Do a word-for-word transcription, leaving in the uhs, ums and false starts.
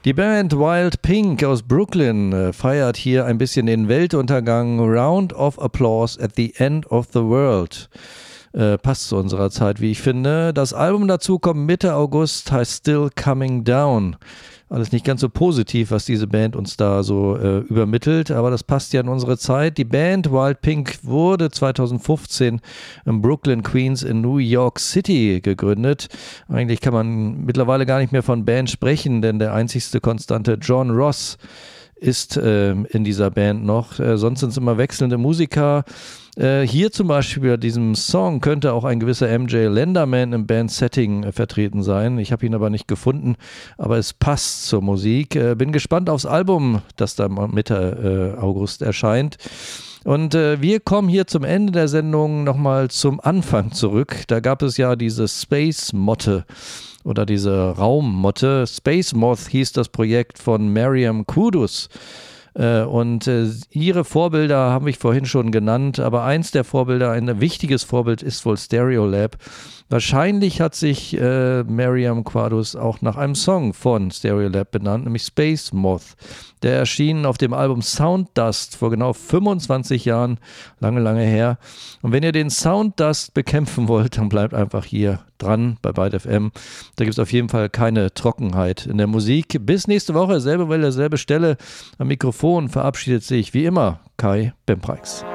Die Band Wild Pink aus Brooklyn äh, feiert hier ein bisschen den Weltuntergang. Round of Applause at the End of the World. Äh, passt zu unserer Zeit, wie ich finde. Das Album dazu kommt Mitte August, heißt Still Coming Down. Alles nicht ganz so positiv, was diese Band uns da so äh, übermittelt, aber das passt ja in unsere Zeit. Die Band Wild Pink wurde zweitausendfünfzehn in Brooklyn, Queens in New York City gegründet. Eigentlich kann man mittlerweile gar nicht mehr von Band sprechen, denn der einzigste Konstante John Ross ist äh, in dieser Band noch. Äh, sonst sind es immer wechselnde Musiker. Äh, hier zum Beispiel bei diesem Song könnte auch ein gewisser M J Lenderman im Band-Setting äh, vertreten sein. Ich habe ihn aber nicht gefunden, aber es passt zur Musik. Äh, bin gespannt aufs Album, das da Mitte äh, August erscheint. Und äh, wir kommen hier zum Ende der Sendung nochmal zum Anfang zurück. Da gab es ja diese Space-Motte oder diese Raummotte. Space Moth hieß das Projekt von Mariam Kudus. Äh, und äh, ihre Vorbilder habe ich vorhin schon genannt, aber eins der Vorbilder, ein wichtiges Vorbild ist wohl Stereolab. Wahrscheinlich hat sich äh, Mariam Kudus auch nach einem Song von Stereolab benannt, nämlich Space Moth. Der erschien auf dem Album Sound Dust vor genau fünfundzwanzig Jahren, lange, lange her. Und wenn ihr den Sound Dust bekämpfen wollt, dann bleibt einfach hier dran bei Byte F M. Da gibt es auf jeden Fall keine Trockenheit in der Musik. Bis nächste Woche, selbe Welle, selbe Stelle. Am Mikrofon verabschiedet sich wie immer Kai Bempreis.